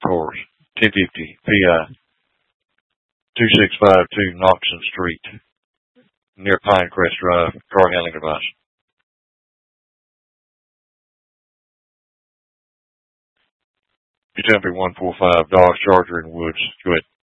cars. 1050 PI 2652 Knoxon Street near Pinecrest Drive. Car handling device. UTMP 145 Dodge Charger in Woods. Go ahead.